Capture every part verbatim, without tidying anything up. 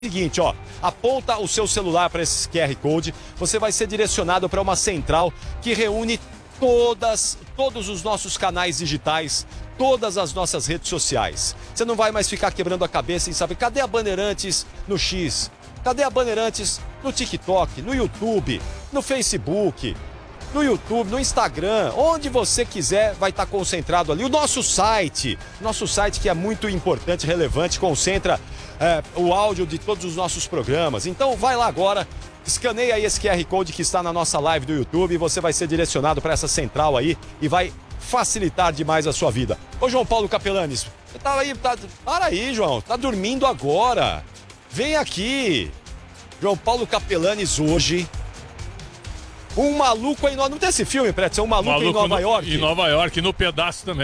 Seguinte, ó, aponta o seu celular para esse Q R Code, você vai ser direcionado para uma central que reúne todas, todos os nossos canais digitais, todas as nossas redes sociais. Você não vai mais ficar quebrando a cabeça em saber cadê a Bandeirantes no X, cadê a Bandeirantes no TikTok, no YouTube, no Facebook, no YouTube, no Instagram, onde você quiser vai estar concentrado ali. O nosso site, nosso site que é muito importante, relevante, concentra é, o áudio de todos os nossos programas. Então vai lá agora, escaneia aí esse Q R Code que está na nossa live do YouTube e você vai ser direcionado para essa central aí e vai facilitar demais a sua vida. Ô João Paulo Capelanes, você tá aí, tá, para aí, João, tá dormindo agora. Vem aqui. João Paulo Capelanes hoje... Um maluco em Nova... Não tem esse filme, Pretzel? Um maluco, maluco em Nova no... York? Em Nova York, no pedaço também.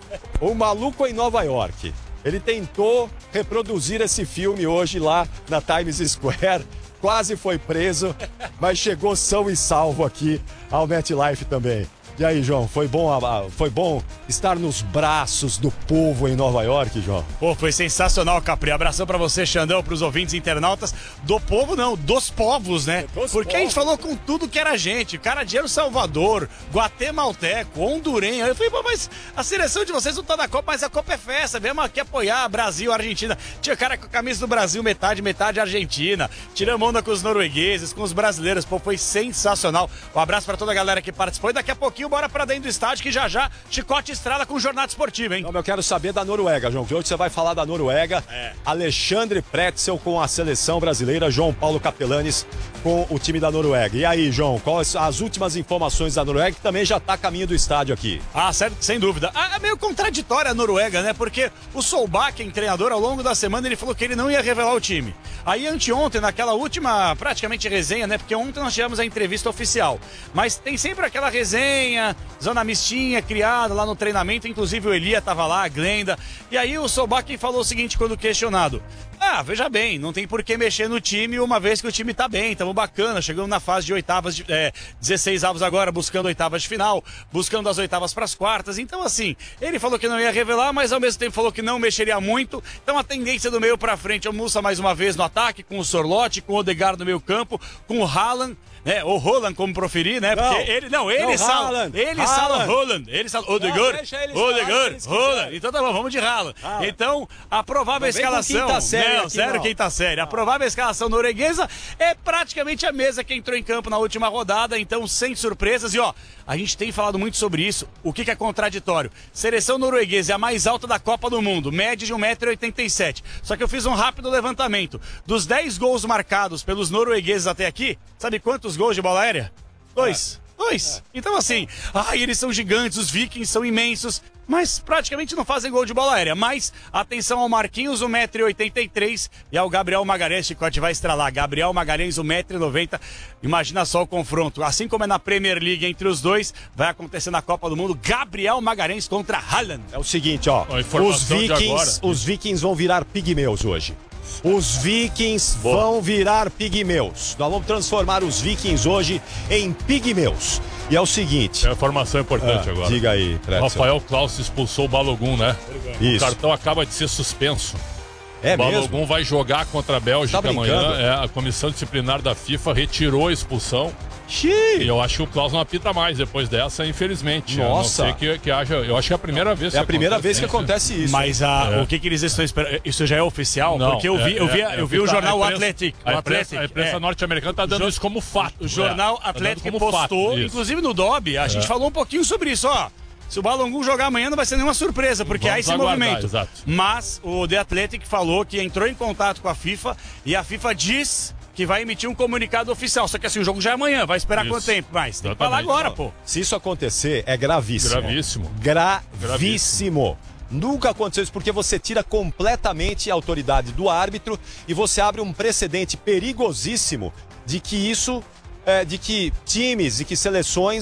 Um maluco em Nova York. Ele tentou reproduzir esse filme hoje lá na Times Square. Quase foi preso, mas chegou são e salvo aqui ao MetLife também. E aí, João, foi bom, foi bom estar nos braços do povo em Nova York, João? Pô, foi sensacional, Capri. Abração pra você, Xandão, pros ouvintes internautas. Do povo não, dos povos, né? Dos Porque povos. A gente falou com tudo que era gente. Cara de El Salvador, guatemalteco, hondurenho. Eu falei, pô, mas a seleção de vocês não tá na Copa, mas a Copa é festa. Vemos aqui apoiar Brasil, Argentina. Tinha cara com a camisa do Brasil, metade, metade Argentina. Tiramos onda com os noruegueses, com os brasileiros. Pô, foi sensacional. Um abraço pra toda a galera que participou. E daqui a pouquinho bora pra dentro do estádio que já já Chicote Estrada com Jornada Esportiva, hein? Então, eu quero saber da Noruega, João, que hoje você vai falar da Noruega. É. Alexandre Pretzel com a seleção brasileira, João Paulo Capelanes com o time da Noruega. E aí, João, quais as últimas informações da Noruega, que também já tá a caminho do estádio aqui? Ah, certo, sem dúvida. Ah, é meio contraditória a Noruega, né? Porque o Solbakken, treinador, ao longo da semana, ele falou que ele não ia revelar o time. Aí, anteontem, naquela última, praticamente, resenha, né? Porque ontem nós tivemos a entrevista oficial. Mas tem sempre aquela resenha, zona mistinha, criada lá no treinamento, inclusive o Elia tava lá, a Glenda. E aí o Solbakken falou o seguinte quando questionado: ah, veja bem, não tem por que mexer no time uma vez que o time tá bem, tamo bacana, chegamos na fase de oitavas, de, é, dezesseis avos agora, buscando oitavas de final, buscando as oitavas pras quartas. Então assim, ele falou que não ia revelar, mas ao mesmo tempo falou que não mexeria muito. Então a tendência do meio pra frente é o Musa mais uma vez no ataque, com o Sorloth, com o Odegaard no meio campo, com o Haaland, né, ou Roland, como preferir, né? Não, porque ele, não, ele sala, ele sala Roland, ele sala Odegaard, Odegaard, Roland. Então tá bom, vamos de Haaland. Ah, então, a provável escalação, não, sério, não. quinta série, a provável escalação norueguesa é praticamente a mesa que entrou em campo na última rodada, então sem surpresas. E ó, a gente tem falado muito sobre isso, o que que é contraditório. Seleção norueguesa é a mais alta da Copa do Mundo, média de um metro e oitenta e sete. Só que eu fiz um rápido levantamento. Dos dez gols marcados pelos noruegueses até aqui, sabe quantos gols de bola aérea? Dois. É. Dois. É. Então assim, ai, eles são gigantes, os vikings são imensos, mas praticamente não fazem gol de bola aérea. Mas atenção ao Marquinhos, um metro e oitenta e três, e ao Gabriel Magalhães, Chicote vai estralar. Gabriel Magalhães, um metro e noventa. Imagina só o confronto. Assim como é na Premier League entre os dois, vai acontecer na Copa do Mundo. Gabriel Magalhães contra Haaland. É o seguinte, ó, os vikings, os vikings vão virar pigmeus hoje. Os vikings Boa. vão virar pigmeus. Nós vamos transformar os vikings hoje em pigmeus. E é o seguinte... É uma informação importante ah, agora. Diga aí, Pretzel. Rafael Claus expulsou o Balogun, né? Isso. O cartão acaba de ser suspenso. É o Balogun mesmo? vai jogar contra a Bélgica tá amanhã. É, a comissão disciplinar da FIFA retirou a expulsão. Xiii. E eu acho que o Klaus não apita mais depois dessa, infelizmente. Nossa. A não ser que, que haja. Eu acho que é a primeira vez é que a primeira acontece vez que acontece isso. Mas a, é. o que, que eles estão esperando? Isso já é oficial? Não, Porque eu vi, é, eu vi, é, eu vi o jornal a imprensa, Athletic. A o imprensa, Athletic, a imprensa é. norte-americana está dando o isso como fato. O jornal é, Athletic tá postou, fato, inclusive no Dobby, a é. gente falou um pouquinho sobre isso, ó. Se o Balogun jogar amanhã não vai ser nenhuma surpresa, porque Vamos há esse aguardar, movimento. Exato. Mas o The Athletic falou que entrou em contato com a FIFA e a FIFA diz que vai emitir um comunicado oficial. Só que assim, o jogo já é amanhã, vai esperar isso. Quanto tempo mais? Tem que falar agora, pô. Se isso acontecer, é gravíssimo. Gravíssimo. Gravíssimo. Gravíssimo. Nunca aconteceu isso porque você tira completamente a autoridade do árbitro e você abre um precedente perigosíssimo de que isso, é, de que times e que seleções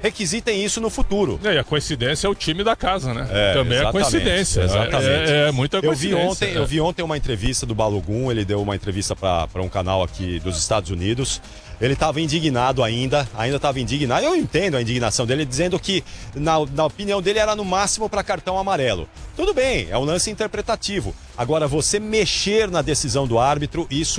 requisitem isso no futuro. E a coincidência é o time da casa, né? É, Também é coincidência. Exatamente. É, é muita eu vi coincidência. ontem, eu vi ontem uma entrevista do Balogun, ele deu uma entrevista para um canal aqui dos Estados Unidos. Ele estava indignado ainda, ainda estava indignado. Eu entendo a indignação dele, dizendo que, na, na opinião dele, era no máximo para cartão amarelo. Tudo bem, é um lance interpretativo. Agora, você mexer na decisão do árbitro, isso